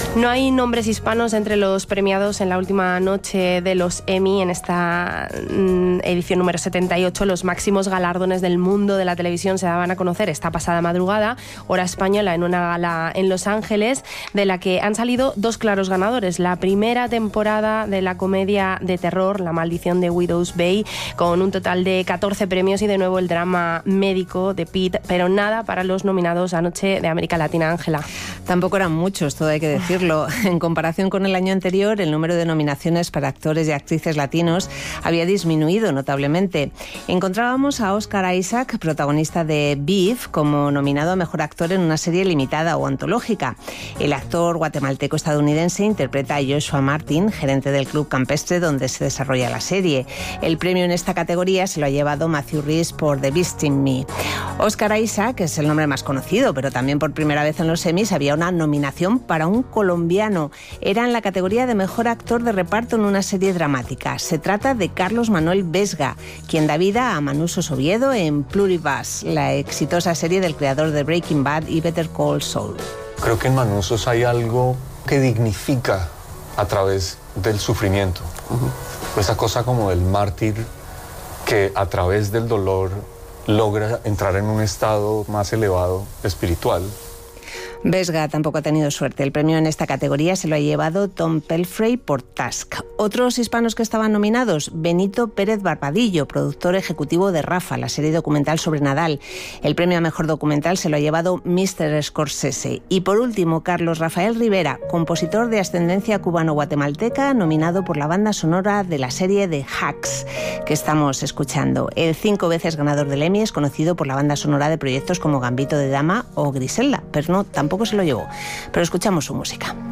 No hay nombres hispanos entre los premiados en la última noche de los Emmy. En esta edición número 78, los máximos galardones del mundo de la televisión se daban a conocer esta pasada madrugada, hora española, en una gala en Los Ángeles, de la que han salido dos claros ganadores. La primera temporada de la comedia de terror, La maldición de Widow's Bay, con un total de 14 premios, y de nuevo el drama médico de Pete, pero nada para los nominados anoche de América Latina. Ángela. Tampoco eran muchos, todo hay que decirlo. En comparación con el año anterior, el número de nominaciones para actores y actrices latinos había disminuido notablemente. Encontrábamos a Oscar Isaac, protagonista de Beef, como nominado a Mejor Actor en una serie limitada o antológica. El actor guatemalteco-estadounidense interpreta a Joshua Martin, gerente del club campestre donde se desarrolla la serie. El premio en esta categoría se lo ha llevado Matthew Rhys por The Beast in Me. Oscar Isaac es el nombre más conocido, pero también por primera vez en los Emmys había una nominación para un colombiano. Era en la categoría de Mejor Actor de Reparto en una serie dramática. Se trata de Carlos Manuel Vesga, quien da vida a Manu Oviedo en Pluribus, la exitosa serie del creador de Breaking Bad y Better Call Saul. Creo que en Manusos hay algo que dignifica a través del sufrimiento. Esa cosa como del mártir que a través del dolor logra entrar en un estado más elevado espiritual. Vesga tampoco ha tenido suerte. El premio en esta categoría se lo ha llevado Tom Pelfrey por Tusk. Otros hispanos que estaban nominados: Benito Pérez Barbadillo, productor ejecutivo de Rafa, la serie documental sobre Nadal. El premio a Mejor Documental se lo ha llevado Mr. Scorsese. Y por último, Carlos Rafael Rivera, compositor de ascendencia cubano-guatemalteca, nominado por la banda sonora de la serie de Hacks, que estamos escuchando. El 5 veces ganador del Emmy es conocido por la banda sonora de proyectos como Gambito de Dama o Griselda, pero no, tampoco se lo llevó. Pero escuchamos su música.